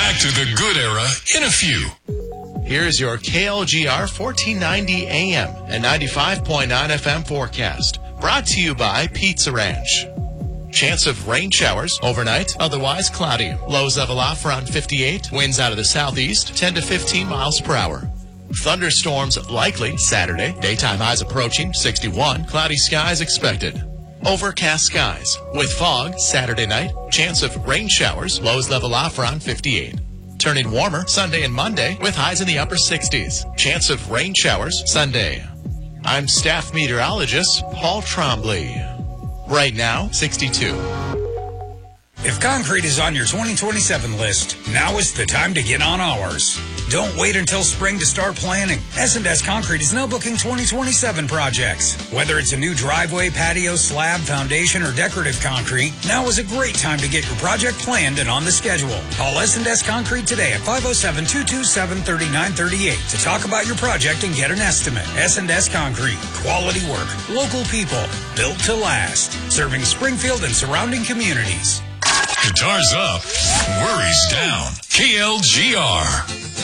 back to the good era in a few. Here's your KLGR 1490 AM and 95.9 FM forecast. Brought to you by Pizza Ranch. Chance of rain showers overnight, otherwise cloudy. Lows level off around 58. Winds out of the southeast, 10 to 15 miles per hour. Thunderstorms likely Saturday. Daytime highs approaching 61. Cloudy skies expected. Overcast skies with fog Saturday night. Chance of rain showers. Lows level off around 58. Turning warmer Sunday and Monday with highs in the upper 60s. Chance of rain showers Sunday. I'm staff meteorologist Paul Trombley. Right now, 62. If concrete is on your 2027 list, now is the time to get on ours. Don't wait until spring to start planning. S&S Concrete is now booking 2027 projects. Whether it's a new driveway, patio, slab, foundation, or decorative concrete, now is a great time to get your project planned and on the schedule. Call S&S Concrete today at 507-227-3938 to talk about your project and get an estimate. S&S Concrete. Quality work. Local people. Built to last. Serving Springfield and surrounding communities. Guitars up, worries down. KLGR.